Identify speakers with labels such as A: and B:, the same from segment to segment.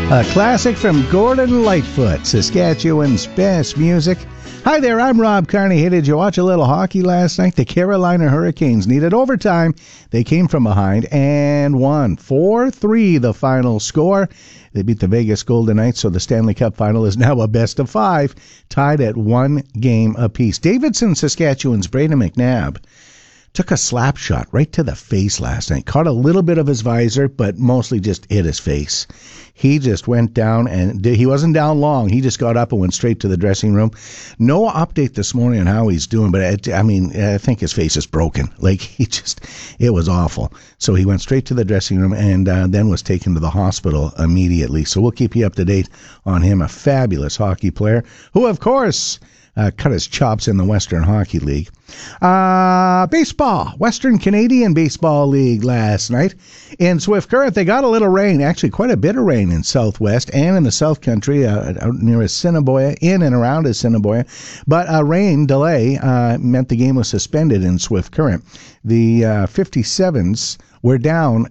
A: A classic from Gordon Lightfoot, Saskatchewan's best music. Hi there, I'm Rob Carney. Hey, did you watch a little hockey last night? The Carolina Hurricanes needed overtime. They came from behind and won 4-3, the final score. They beat the Vegas Golden Knights, so the Stanley Cup final is now a best of 5, tied at 1 game apiece. Davidson, Saskatchewan's Braden McNabb took a slap shot right to the face last night. Caught a little bit of his visor, but mostly just hit his face. He just went down, and he wasn't down long. He just got up and went straight to the dressing room. No update this morning on how he's doing, but I think his face is broken. Like, it was awful. So he went straight to the dressing room and then was taken to the hospital immediately. So we'll keep you up to date on him, a fabulous hockey player who, of course, cut his chops in the Western Hockey League. Baseball, Western Canadian Baseball League last night. In Swift Current, they got a little rain, actually quite a bit of rain in Southwest and in the South Country, out near Assiniboia, in and around Assiniboia. But a rain delay meant the game was suspended in Swift Current. The 57s were down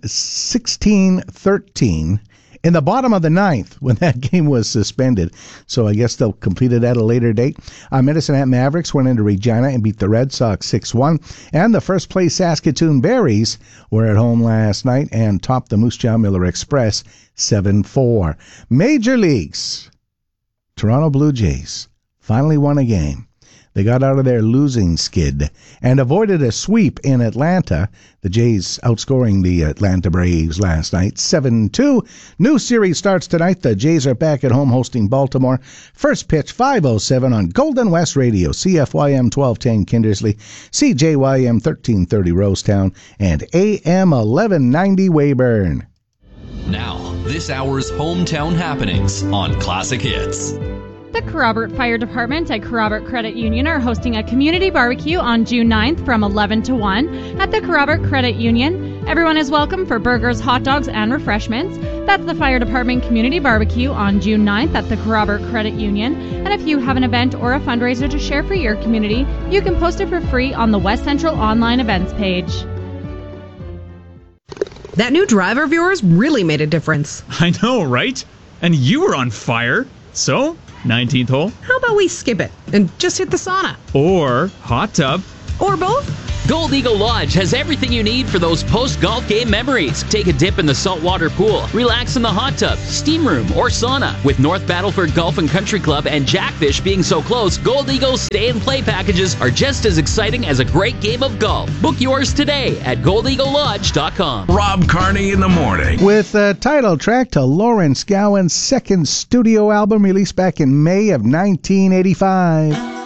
A: 16-13 in the bottom of the ninth when that game was suspended. So I guess they'll complete it at a later date. Medicine Hat Mavericks went into Regina and beat the Red Sox 6-1. And the first place Saskatoon Berries were at home last night and topped the Moose Jaw Miller Express 7-4. Major Leagues. Toronto Blue Jays finally won a game. They got out of their losing skid and avoided a sweep in Atlanta. The Jays outscoring the Atlanta Braves last night 7-2. New series starts tonight. The Jays are back at home hosting Baltimore. First pitch 5:07 on Golden West Radio, CFYM 1210 Kindersley, CJYM 1330 Rosetown, and AM 1190 Weyburn.
B: Now, this hour's hometown happenings on Classic Hits.
C: The Kerrobert Fire Department at Kerrobert Credit Union are hosting a community barbecue on June 9th from 11 to 1 at the Kerrobert Credit Union. Everyone is welcome for burgers, hot dogs, and refreshments. That's the Fire Department Community Barbecue on June 9th at the Kerrobert Credit Union. And if you have an event or a fundraiser to share for your community, you can post it for free on the West Central online events page.
D: That new driver of yours really made a difference.
E: I know, right? And you were on fire. So, 19th hole.
D: How about we skip it and just hit the sauna?
E: Or hot tub.
D: Or both?
F: Gold Eagle Lodge has everything you need for those post-golf game memories. Take a dip in the saltwater pool, relax in the hot tub, steam room, or sauna. With North Battleford Golf and Country Club and Jackfish being so close, Gold Eagle's stay and play packages are just as exciting as a great game of golf. Book yours today at goldeaglelodge.com.
G: Rob Carney in the morning.
A: With a title track to Lawrence Gowan's second studio album released back in May of 1985.